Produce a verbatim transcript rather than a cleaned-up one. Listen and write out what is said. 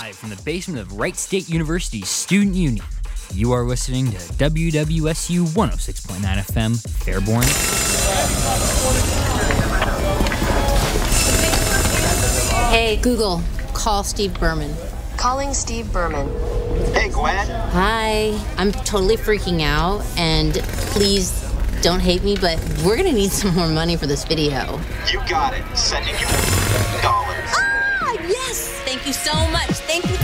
Live from the basement of Wright State University's Student Union, you are listening to W W S U one oh six point nine F M, Fairborn. Hey, Google, call Steve Berman. Calling Steve Berman. Hey, Gwen. Hi, I'm totally freaking out, and please don't hate me, but we're gonna need some more money for this video. You got it. Sending you dollars. Ah, yes! Thank you so much. Thank you.